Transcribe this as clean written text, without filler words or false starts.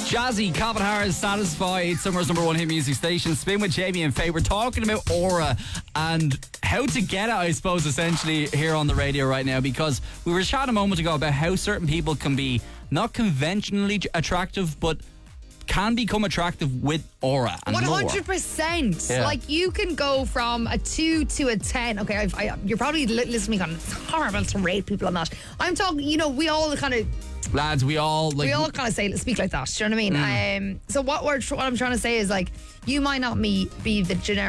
Jazzy, Calvin Harris, Satisfied, Summer's number one hit music station. Spin with Jamie and Faye. We're talking about aura and how to get it, I suppose, essentially here on the radio right now, because we were chatting a moment ago about how certain people can be not conventionally attractive, but can become attractive with aura and 100%. Yeah. Like, you can go from a 2 to a 10. Okay, you're probably listening to me going, it's horrible to rate people on that. I'm talking, we all kind of... Lads, we all kind of speak like that. Do you know what I mean? So what I'm trying to say is, like, you might not be the generic